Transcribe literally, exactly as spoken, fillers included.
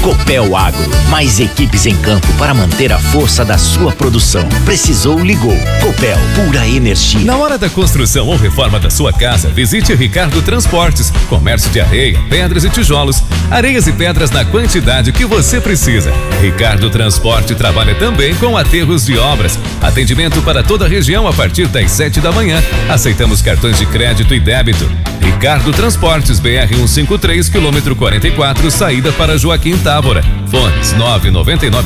Copel Agro, mais equipes em campo para manter a força da sua produção. Precisou, ligou. Copel, pura energia. Na hora da construção ou reforma da sua casa, visite Ricardo Transportes, comércio de areia, pedras e tijolos. Areias e pedras na quantidade que você precisa. Ricardo Transporte trabalha também com aterros de obras. Atendimento para toda a região a partir das sete da manhã. Aceitamos cartões de crédito e débito. Ricardo Transportes, B R cento e cinquenta e três, quilômetro quarenta e quatro, saída para Joaquim Távora. Fones nove nove nove